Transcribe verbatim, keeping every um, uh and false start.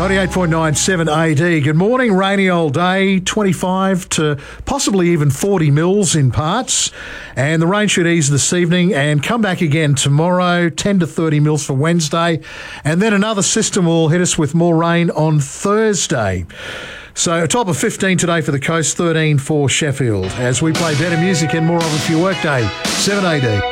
ninety-eight point nine seven A D. Good morning. Rainy old day, twenty-five to possibly even forty mils in parts. And the rain should ease this evening and come back again tomorrow, ten to thirty mils for Wednesday. And then another system will hit us with more rain on Thursday. So a top of fifteen today for the coast, thirteen for Sheffield. As we play better music and more of it for your workday, seven A D.